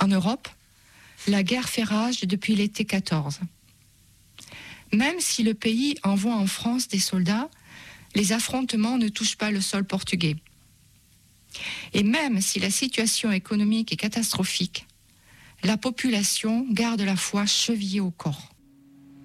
En Europe, la guerre fait rage depuis l'été 14. Même si le pays envoie en France des soldats, les affrontements ne touchent pas le sol portugais. Et même si la situation économique est catastrophique, la population garde la foi chevillée au corps.